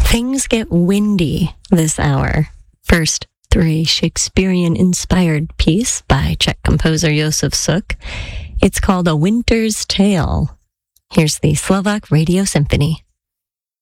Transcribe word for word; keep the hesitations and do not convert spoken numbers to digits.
Things get windy this hour. First, through a Shakespearean-inspired piece by Czech composer Josef Suk. It's called A Winter's Tale. Here's the Slovak Radio Symphony.